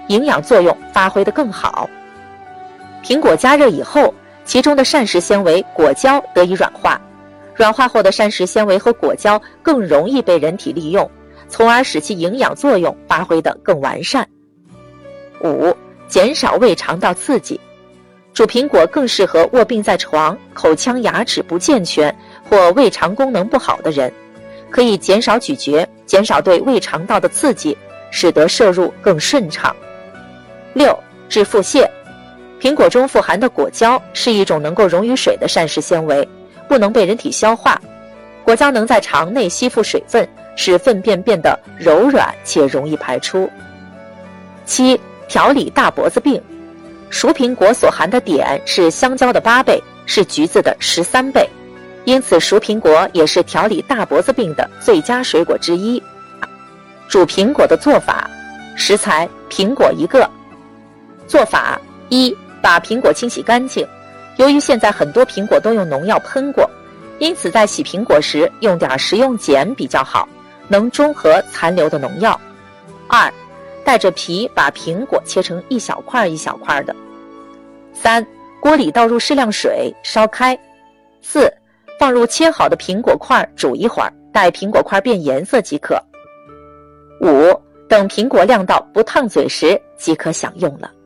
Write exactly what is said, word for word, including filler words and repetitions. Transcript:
营养作用发挥得更好。苹果加热以后，其中的膳食纤维果胶得以软化，软化后的膳食纤维和果胶更容易被人体利用，从而使其营养作用发挥得更完善。五、减少胃肠道刺激。煮苹果更适合卧病在床、口腔牙齿不健全或胃肠功能不好的人，可以减少咀嚼，减少对胃肠道的刺激，使得摄入更顺畅。六、治腹泻。苹果中富含的果胶是一种能够溶于水的膳食纤维，不能被人体消化。果胶能在肠内吸附水分，使粪便变得柔软且容易排出。七、调理大脖子病。熟苹果所含的碘是香蕉的八倍，是橘子的十三倍，因此熟苹果也是调理大脖子病的最佳水果之一。煮苹果的做法：食材苹果一个。做法：一、把苹果清洗干净。由于现在很多苹果都用农药喷过，因此在洗苹果时用点食用碱比较好，能中和残留的农药。二、带着皮把苹果切成一小块一小块的。三、锅里倒入适量水，烧开。四、放入切好的苹果块煮一会儿，待苹果块变颜色即可。五、等苹果晾到不烫嘴时即可享用了。